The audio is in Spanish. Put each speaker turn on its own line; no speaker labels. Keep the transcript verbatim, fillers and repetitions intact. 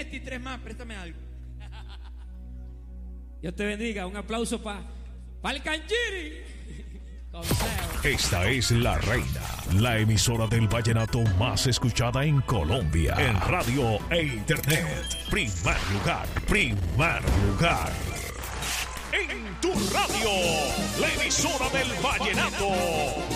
este y tres más, préstame algo. Dios te bendiga, un aplauso para pa el Canchiri.
Esta es La Reina, la emisora del vallenato más escuchada en Colombia, en radio e internet. Primer lugar, primer lugar. En tu radio, la emisora del vallenato.